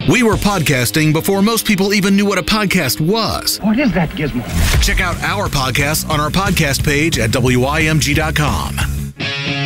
We were podcasting before most people even knew what a podcast was. What is that gizmo? Check out our podcasts on our podcast page at WIMG.com.